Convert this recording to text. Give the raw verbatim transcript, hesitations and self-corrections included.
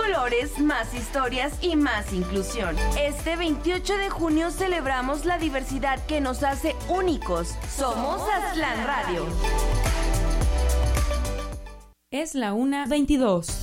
colores, más historias y más inclusión. Este veintiocho de junio celebramos la diversidad que nos hace únicos. Somos Aztlán Radio. Es la una veintidós.